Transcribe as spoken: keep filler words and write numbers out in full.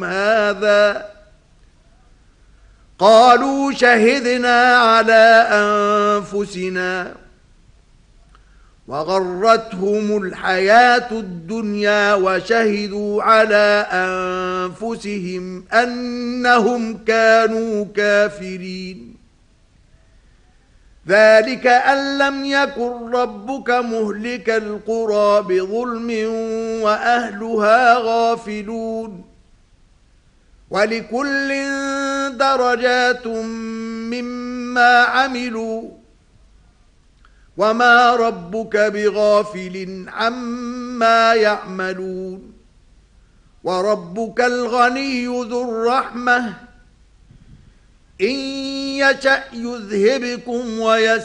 هذا قالوا شهدنا على أنفسنا وغرتهم الحياة الدنيا وشهدوا على أنفسهم أنهم كانوا كافرين. ذلك أن لم يكن ربك مهلك القرى بظلم وأهلها غافلون. ولكل درجات مما عملوا وما ربك بغافل عما يعملون. وربك الغني ذو الرحمة إن يشأ يذهبكم ويسر